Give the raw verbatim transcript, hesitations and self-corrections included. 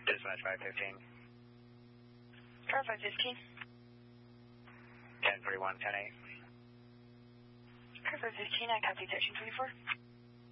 Dispatch five fifteen. Car five fifteen. ten thirty-one, ten eight. Car five fifteen, I copy section twenty-four.